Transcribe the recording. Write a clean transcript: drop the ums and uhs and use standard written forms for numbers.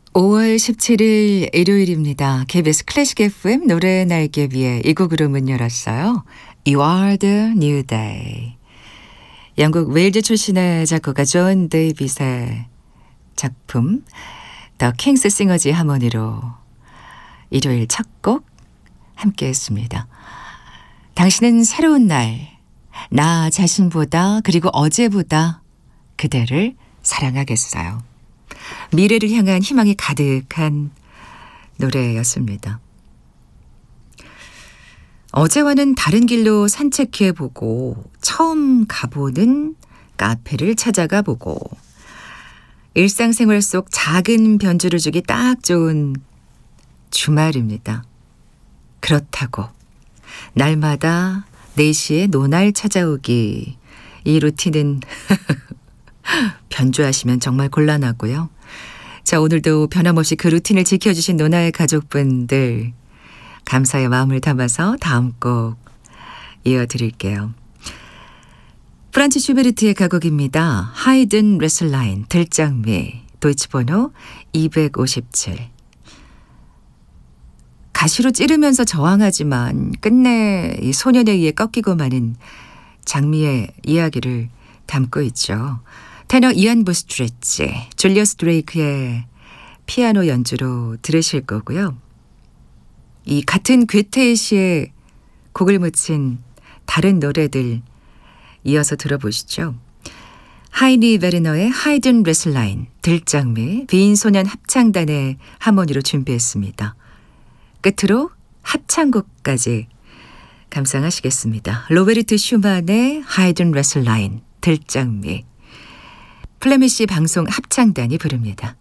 5월 17일 일요일입니다. KBS 클래식 FM 노래 날개 위에 이 곡으로 문 열었어요. You are the new day. 영국 웨일즈 출신의 작곡가 존 데이빗의 작품 The King's Singer's 하모니로 일요일 첫 곡 함께 했습니다. 당신은 새로운 날, 나 자신보다 그리고 어제보다 그대를 사랑하겠어요. 미래를 향한 희망이 가득한 노래였습니다. 어제와는 다른 길로 산책해보고 처음 가보는 카페를 찾아가 보고 일상생활 속 작은 변주를 주기 딱 좋은 주말입니다. 그렇다고 날마다 4시에 노날 찾아오기, 이 루틴은 변주하시면 정말 곤란하고요. 자, 오늘도 변함없이 그 루틴을 지켜주신 노나의 가족분들 감사의 마음을 담아서 다음 곡 이어드릴게요. 프란츠 슈베르트의 가곡입니다. 하이든 레슬라인 들장미 도이치 번호 257. 가시로 찌르면서 저항하지만 끝내 이 소년에 의해 꺾이고 마는 장미의 이야기를 담고 있죠. 테너 이안 보스트레치, 줄리어스 드레이크의 피아노 연주로 들으실 거고요. 이 같은 괴테의 시에 곡을 묻힌 다른 노래들 이어서 들어보시죠. 하이니 베르너의 하이든 레슬라인, 들장미, 비인소년 합창단의 하모니로 준비했습니다. 끝으로 합창곡까지 감상하시겠습니다. 로베르트 슈만의 하이든 레슬라인, 들장미, 플레미시 방송 합창단이 부릅니다.